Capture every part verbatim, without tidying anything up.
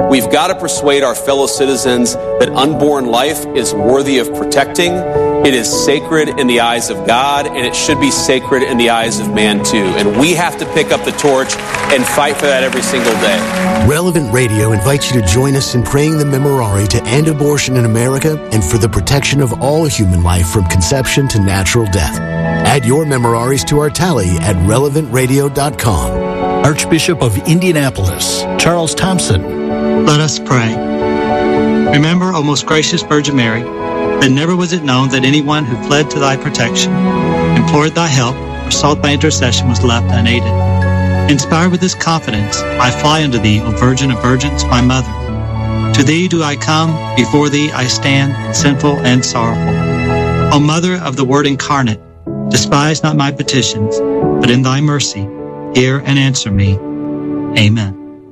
We've got to persuade our fellow citizens that unborn life is worthy of protecting. It is sacred in the eyes of God, and it should be sacred in the eyes of man too. And we have to pick up the torch and fight for that every single day. Relevant Radio invites you to join us in praying the Memorare to end abortion in America and for the protection of all human life from conception to natural death. Add your Memoraries to our tally at relevant radio dot com. Archbishop of Indianapolis, Charles Thompson. Let us pray. Remember, O most gracious Virgin Mary, that never was it known that anyone who fled to thy protection, implored thy help, or sought thy intercession was left unaided. Inspired with this confidence, I fly unto thee, O Virgin of Virgins, my mother. To thee do I come, before thee I stand, sinful and sorrowful. O Mother of the Word incarnate, despise not my petitions, but in thy mercy, hear and answer me. Amen.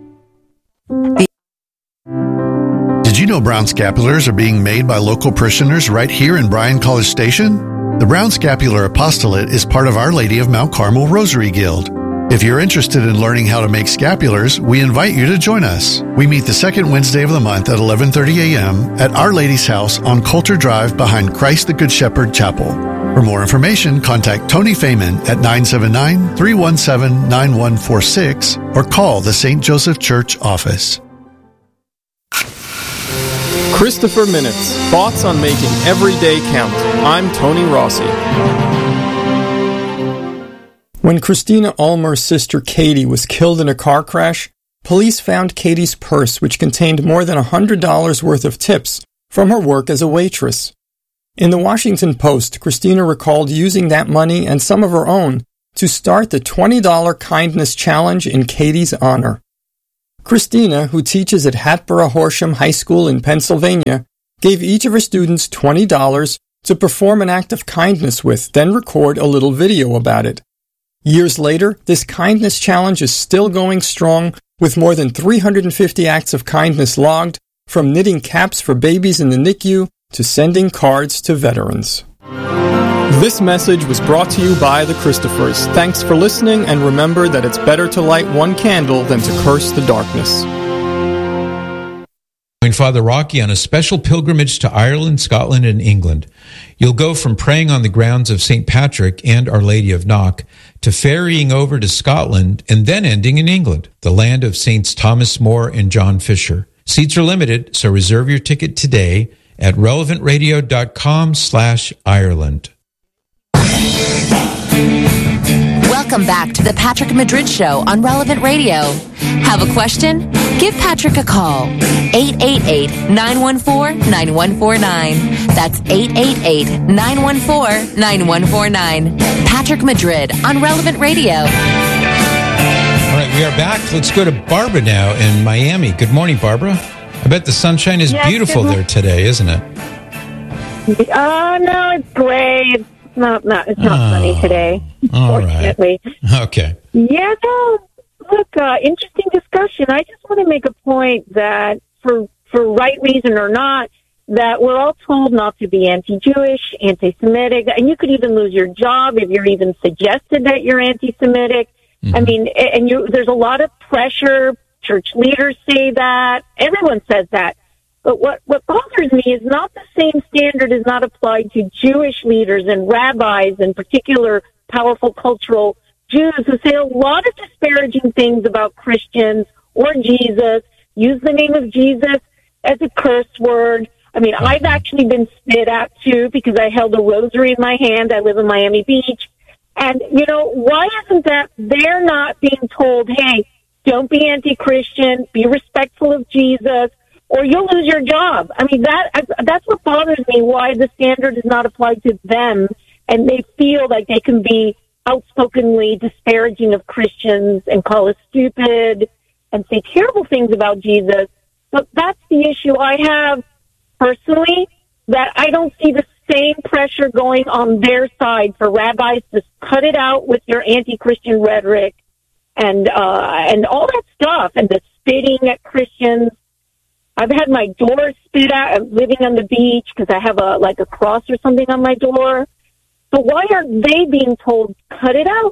Did you know brown scapulars are being made by local parishioners right here in Bryan College Station? The Brown Scapular Apostolate is part of Our Lady of Mount Carmel Rosary Guild. If you're interested in learning how to make scapulars, we invite you to join us. We meet the second Wednesday of the month at eleven thirty a.m. at Our Lady's house on Coulter Drive behind Christ the Good Shepherd Chapel. For more information, contact Tony Feynman at nine seven nine, three one seven, nine one four six or call the Saint Joseph Church office. Christopher Minutes, thoughts on making every day count. I'm Tony Rossi. When Christina Ulmer's sister Katie was killed in a car crash, police found Katie's purse, which contained more than one hundred dollars worth of tips from her work as a waitress. In the Washington Post, Christina recalled using that money and some of her own to start the twenty dollars Kindness Challenge in Katie's honor. Christina, who teaches at Hatboro Horsham High School in Pennsylvania, gave each of her students twenty dollars to perform an act of kindness with, then record a little video about it. Years later, this kindness challenge is still going strong, with more than three hundred fifty acts of kindness logged, from knitting caps for babies in the N I C U to sending cards to veterans. This message was brought to you by the Christophers. Thanks for listening, and remember that it's better to light one candle than to curse the darkness. Join Father Rocky on a special pilgrimage to Ireland, Scotland, and England. You'll go from praying on the grounds of Saint Patrick and Our Lady of Knock to ferrying over to Scotland and then ending in England, the land of Saints Thomas More and John Fisher. Seats are limited, so reserve your ticket today at relevant radio dot com slash Ireland. Welcome back to the Patrick Madrid Show on Relevant Radio. Have a question? Give Patrick a call. eight eight eight, nine one four, nine one four nine. That's eight eight eight, nine one four, nine one four nine. Patrick Madrid on Relevant Radio. All right, we are back. Let's go to Barbara now in Miami. Good morning, Barbara. I bet the sunshine is yes, beautiful there today, isn't it? Oh, no, it's gray. It's not, not, it's not oh, sunny today, all fortunately. Right. Okay. Yeah, no, look, uh, interesting discussion. I just want to make a point that for, for right reason or not, that we're all told not to be anti-Jewish, anti-Semitic, and you could even lose your job if you're even suggested that you're anti-Semitic. Mm-hmm. I mean, and you, there's a lot of pressure. Church leaders say that. Everyone says that. But what, what bothers me is not the same standard is not applied to Jewish leaders and rabbis and particular powerful cultural Jews who say a lot of disparaging things about Christians or Jesus, use the name of Jesus as a curse word. I mean, I've actually been spit at, too, because I held a rosary in my hand. I live in Miami Beach. And, you know, why isn't that they're not being told, hey, don't be anti-Christian, be respectful of Jesus, or you'll lose your job. I mean, that that's what bothers me, why the standard is not applied to them, and they feel like they can be outspokenly disparaging of Christians and call us stupid and say terrible things about Jesus. But that's the issue I have personally, that I don't see the same pressure going on their side for rabbis to cut it out with your anti-Christian rhetoric and uh, and all that stuff, and the spitting at Christians. I've had my door spit out. I'm living on the beach because I have a like a cross or something on my door. So why aren't they being told, cut it out?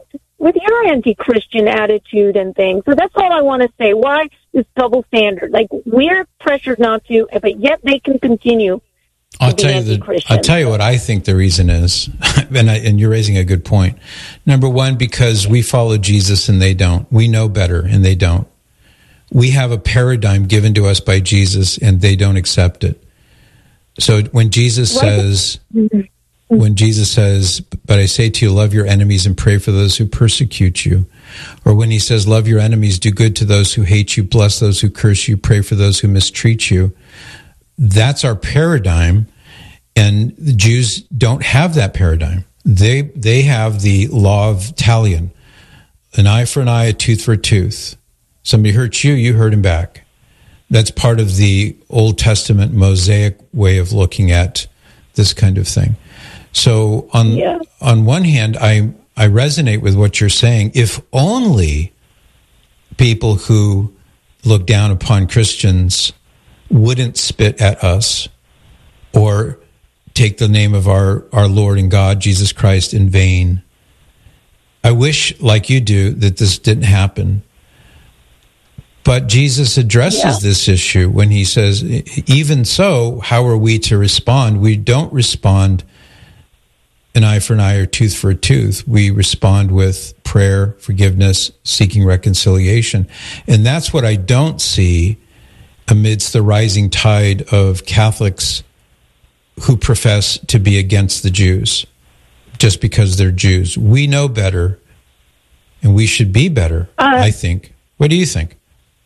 with your anti-Christian attitude and things. So that's all I want to say. Why this double standard? Like, we're pressured not to, but yet they can continue. I'll tell you the, I'll tell you what I think the reason is, and, I, and you're raising a good point. Number one, because we follow Jesus and they don't. We know better and they don't. We have a paradigm given to us by Jesus and they don't accept it. So when Jesus says, when Jesus says, but I say to you, love your enemies and pray for those who persecute you. Or when he says, love your enemies, do good to those who hate you, bless those who curse you, pray for those who mistreat you. That's our paradigm, and the Jews don't have that paradigm. They they have the law of Talion, an eye for an eye, a tooth for a tooth. Somebody hurts you, you hurt him back. That's part of the Old Testament Mosaic way of looking at this kind of thing. So on yeah. on one hand, I I resonate with what you're saying. If only people who look down upon Christians wouldn't spit at us or take the name of our, our Lord and God, Jesus Christ, in vain. I wish, like you do, that this didn't happen. But Jesus addresses yeah. this issue when he says, even so, how are we to respond? We don't respond an eye for an eye or tooth for a tooth. We respond with prayer, forgiveness, seeking reconciliation. And that's what I don't see amidst the rising tide of Catholics who profess to be against the Jews just because they're Jews. We know better, and we should be better, uh, I think. What do you think?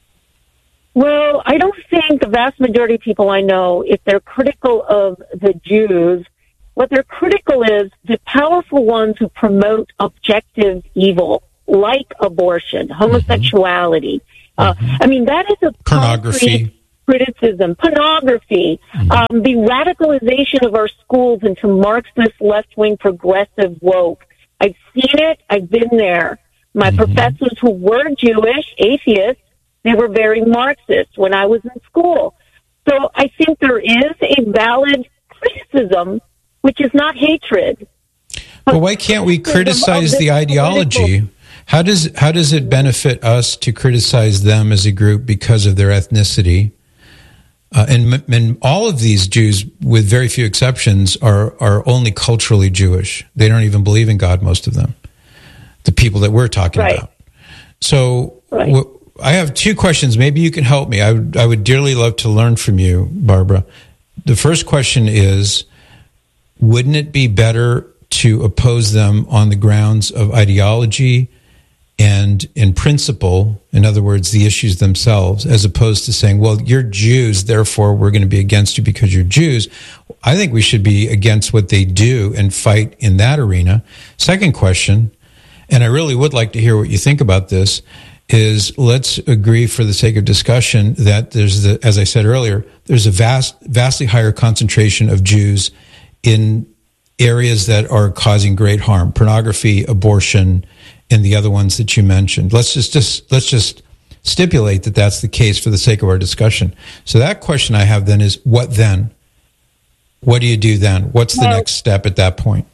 Well, I don't think the vast majority of people I know, if they're critical of the Jews, what they're critical is the powerful ones who promote objective evil, like abortion, homosexuality. Mm-hmm. Uh, I mean, that is a pornography criticism, pornography, mm-hmm. um, the radicalization of our schools into Marxist, left-wing, progressive woke. I've seen it. I've been there. My mm-hmm. professors who were Jewish, atheists, they were very Marxist when I was in school. So I think there is a valid criticism, which is not hatred. But well, why can't we criticize the ideology? Political. How does how does it benefit us to criticize them as a group because of their ethnicity? Uh, and, and all of these Jews, with very few exceptions, are are only culturally Jewish. They don't even believe in God, most of them, the people that we're talking right. about. So right. w- I have two questions. Maybe you can help me. I would, I would dearly love to learn from you, Barbara. The first question is, wouldn't it be better to oppose them on the grounds of ideology and in principle, in other words, the issues themselves, as opposed to saying, well, you're Jews, therefore we're going to be against you because you're Jews? I think we should be against what they do and fight in that arena. Second question, and I really would like to hear what you think about this, is let's agree for the sake of discussion that there's, the, as I said earlier, there's a vast, vastly higher concentration of Jews in areas that are causing great harm, pornography, abortion, and the other ones that you mentioned. Let's just, just let's just stipulate that that's the case for the sake of our discussion. So that question I have then is, what then? What do you do then? What's the well, next step at that point?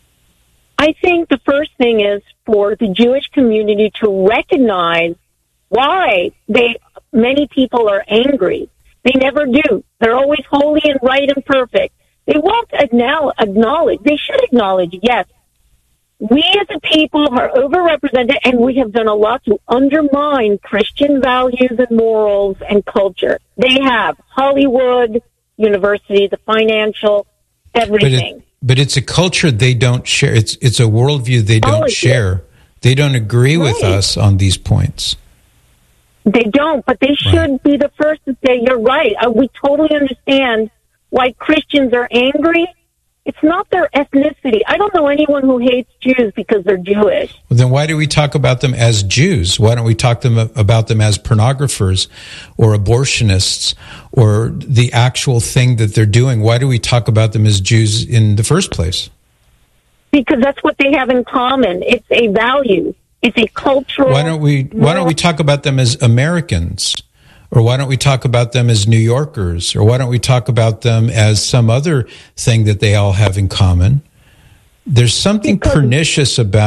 I think the first thing is for the Jewish community to recognize why they many people are angry. They never do. They're always holy and right and perfect. They won't acknowledge. They should acknowledge, yes, we as a people are overrepresented, and we have done a lot to undermine Christian values and morals and culture. They have Hollywood, university, the financial, everything. But, it, but it's a culture they don't share. It's it's a worldview they don't oh, share. Is. They don't agree right. with us on these points. They don't, but they should right. be the first to say, you're right. Uh, we totally understand why Christians are angry. It's not their ethnicity. I don't know anyone who hates Jews because they're Jewish. Well, then why do we talk about them as Jews? Why don't we talk them about them as pornographers or abortionists or the actual thing that they're doing? Why do we talk about them as Jews in the first place? Because that's what they have in common. It's a value. It's a cultural... Why don't we, why don't we talk about them as Americans? Or why don't we talk about them as New Yorkers? Or why don't we talk about them as some other thing that they all have in common? There's something because, pernicious about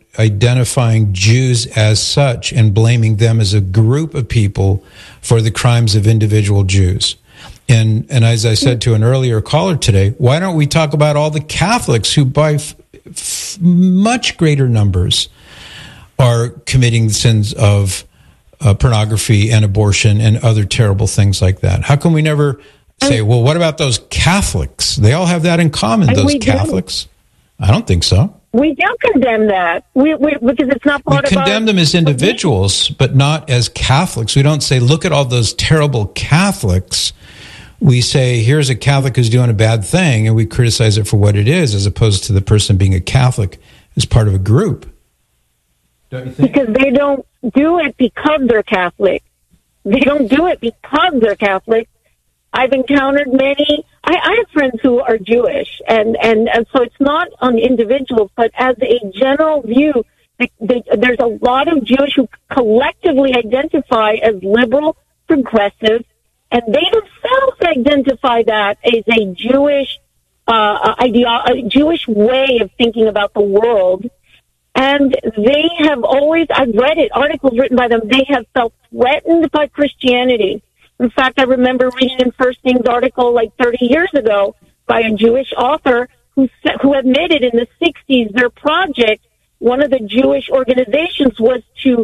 identifying Jews as such and blaming them as a group of people for the crimes of individual Jews. And and as I said to an earlier caller today, why don't we talk about all the Catholics who, by f- f- much greater numbers, are committing sins of uh, pornography and abortion and other terrible things like that? How come we never say, well, what about those Catholics? They all have that in common, those Catholics. I don't think so. We don't condemn that we, we, because it's not part we of our... We condemn them as individuals, but not as Catholics. We don't say, look at all those terrible Catholics. We say, here's a Catholic who's doing a bad thing, and we criticize it for what it is, as opposed to the person being a Catholic as part of a group. Don't you think? Because they don't do it because they're Catholic. They don't do it because they're Catholic. I've encountered many... I, I have friends who are Jewish, and, and, and so it's not on individuals, but as a general view, they, they, there's a lot of Jewish who collectively identify as liberal, progressive, and they themselves identify that as a Jewish uh, idea, a Jewish way of thinking about the world. And they have always, I've read it, articles written by them, they have felt threatened by Christianity. In fact, I remember reading in First Things article like thirty years ago by a Jewish author who who admitted in the sixties their project, one of the Jewish organizations, was to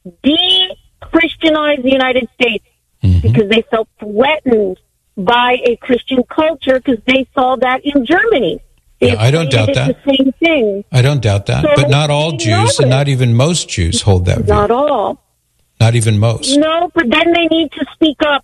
de-Christianize the United States mm-hmm. because they felt threatened by a Christian culture because they saw that in Germany. Yeah, I don't doubt that. The same thing. I don't doubt that. So but not all Jews and not even most Jews hold that view. Not all. Not even most. No, but then they need to speak up.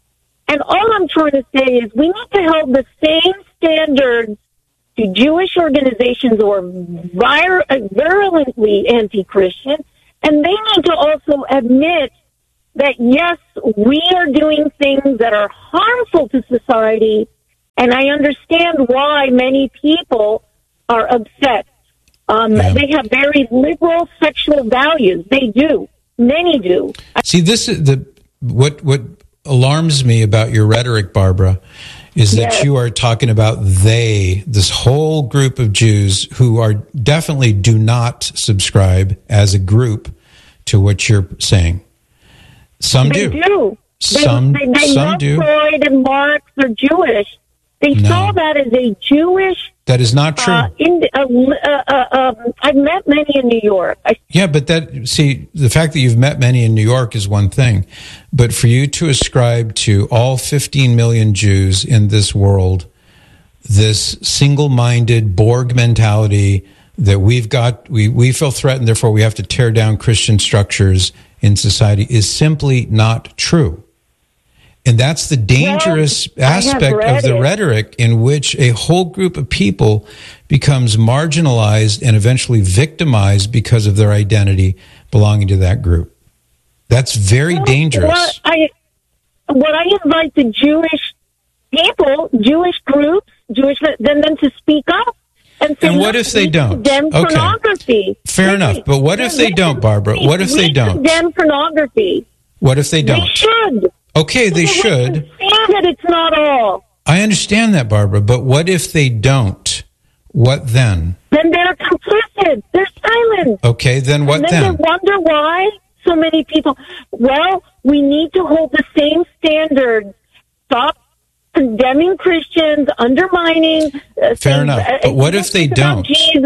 And all I'm trying to say is we need to hold the same standards to Jewish organizations who are vir- virulently anti-Christian, and they need to also admit that, yes, we are doing things that are harmful to society, and I understand why many people are upset. Um, yeah. They have very liberal sexual values. They do. Many do. See, this is the what what alarms me about your rhetoric, Barbara, is that yes. you are talking about they, this whole group of Jews who are definitely do not subscribe as a group to what you're saying. Some they do. do. Some they, they, they some love do. Freud and Marx are Jewish. They no. saw that as a Jewish. That is not true. Uh, in, uh, uh, uh, um, I've met many in New York. I, yeah, but that, see, the fact that you've met many in New York is one thing. But for you to ascribe to all fifteen million Jews in this world this single-minded Borg mentality that we've got, we, we feel threatened, therefore we have to tear down Christian structures in society is simply not true. And that's the dangerous well, aspect of the it. rhetoric in which a whole group of people becomes marginalized and eventually victimized because of their identity belonging to that group. That's very well, dangerous. What I, what I invite the Jewish people, Jewish groups, Jewish then them to speak up. And, and what if they don't? Condemn okay. pornography. Fair they, enough. But what if they don't, Barbara? What if they don't? Condemn pornography. What if they don't? They should. Okay, they should. Understand that it's not all. I understand that, Barbara, but what if they don't? What then? Then they're complicit. They're silent. Okay, then what and then? then they wonder why so many people... Well, we need to hold the same standards. Stop condemning Christians, undermining... Uh, Fair things, enough, uh, but what if they don't? Jesus.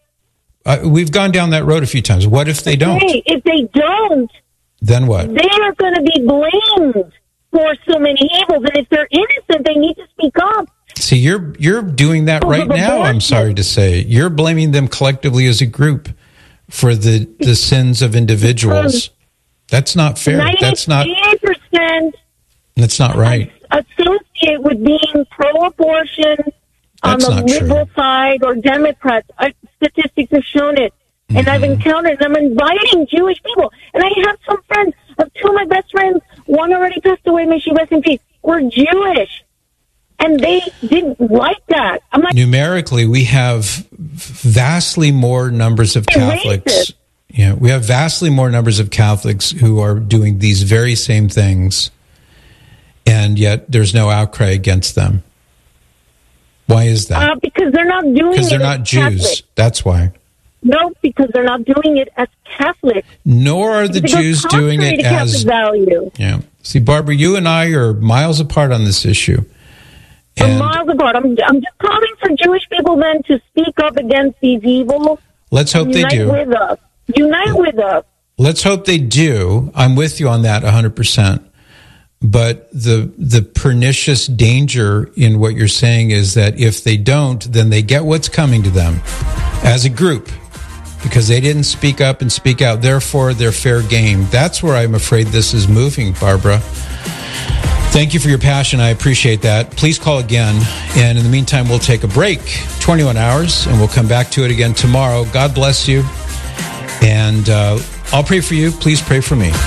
Uh, we've gone down that road a few times. What if they don't? Okay, if they don't... Then what? They are going to be blamed for so many evils, and if they're innocent, they need to speak up. See, you're you're doing that right now, I'm sorry to say. You're blaming them collectively as a group for the, the sins of individuals. That's not fair. That's not... eighty percent That's not right. Associate with being pro-abortion on the liberal side or Democrats. Statistics have shown it. And mm-hmm. I've encountered, and I'm inviting Jewish people. And I have some friends, of two of my best friends, one already passed away, may she rest in peace, were Jewish. And they didn't like that. I'm like, numerically, we have vastly more numbers of Catholics. Racist. Yeah, we have vastly more numbers of Catholics who are doing these very same things, and yet there's no outcry against them. Why is that? Uh, because they're not doing it. Because they're not Jews. Catholic. That's why. no, because they're not doing it as Catholics. Nor are the Jews doing it as value. Yeah. See, Barbara, you and I are miles apart on this issue. And miles apart. I'm, I'm just calling for Jewish people then to speak up against these evils. Let's hope they do. Unite with us. Unite with us. Let's hope they do. I'm with you on that one hundred percent. But the the pernicious danger in what you're saying is that if they don't, then they get what's coming to them as a group because they didn't speak up and speak out. Therefore, they're fair game. That's where I'm afraid this is moving, Barbara. Thank you for your passion. I appreciate that. Please call again. And in the meantime, we'll take a break, twenty-one hours, and we'll come back to it again tomorrow. God bless you. And uh, I'll pray for you. Please pray for me.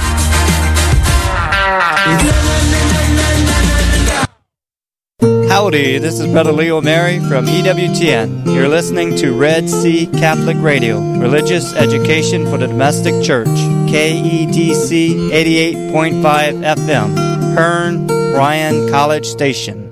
Howdy, this is Brother Leo Mary from E W T N. You're listening to Red Sea Catholic Radio, religious education for the domestic church. K E D C eighty-eight point five F M, Hearn, Bryan College Station.